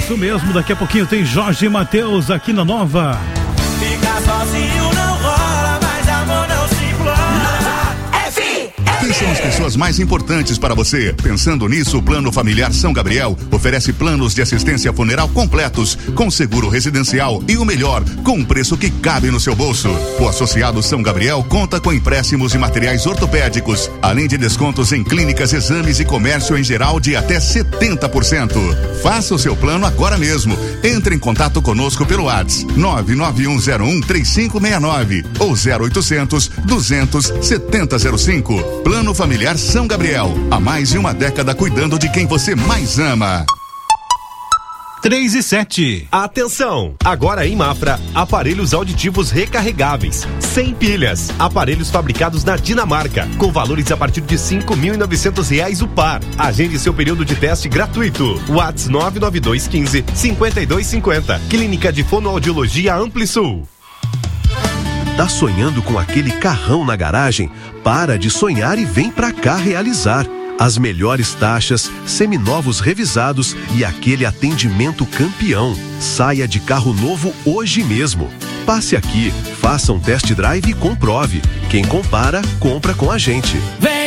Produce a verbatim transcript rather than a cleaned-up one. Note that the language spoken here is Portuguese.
Isso mesmo, daqui a pouquinho tem Jorge e Matheus aqui na Nova. Ficar sozinho não rola, mas amor não se implora. Quem são as pessoas mais importantes para você? Pensando nisso, o Plano Familiar São Gabriel oferece planos de assistência funeral completos, com seguro residencial e o melhor, com um preço que cabe no seu bolso. O associado São Gabriel conta com empréstimos e materiais ortopédicos, além de descontos em clínicas, exames e comércio em geral de até setenta por cento. Faça o seu plano agora mesmo. Entre em contato conosco pelo WhatsApp nove nove um zero um três cinco seis nove ou zero oitocentos, duzentos, setenta zero cinco. Plano Familiar São Gabriel. Há mais de uma década cuidando de quem você mais ama. três e sete. Atenção! Agora em Mafra, aparelhos auditivos recarregáveis, sem pilhas, aparelhos fabricados na Dinamarca, com valores a partir de cinco mil e novecentos reais o par. Agende seu período de teste gratuito. WhatsApp nove nove dois um cinco, cinco dois cinco zero. Clínica de Fonoaudiologia AmpliSul. Tá sonhando com aquele carrão na garagem? Para de sonhar e vem pra cá realizar. As melhores taxas, seminovos revisados e aquele atendimento campeão. Saia de carro novo hoje mesmo. Passe aqui, faça um test drive e comprove. Quem compara, compra com a gente. Vem